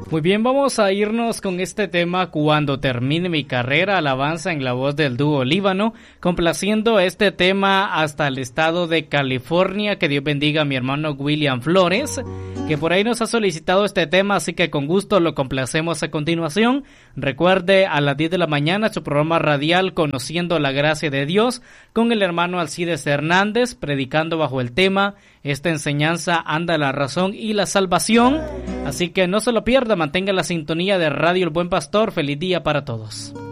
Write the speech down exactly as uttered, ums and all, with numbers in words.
Muy bien, vamos a irnos con este tema Cuando termine mi carrera, alabanza en la voz del dúo Líbano, complaciendo este tema hasta el estado de California. Que Dios bendiga a mi hermano William Flores, que por ahí nos ha solicitado este tema, así que con gusto lo complacemos a continuación. Recuerde, a las diez de la mañana su programa radial Conociendo la Gracia de Dios, con el hermano Alcides Hernández, predicando bajo el tema Esta enseñanza anda la razón y la salvación. Así que no se lo pierda, mantenga la sintonía de Radio El Buen Pastor. Feliz día para todos.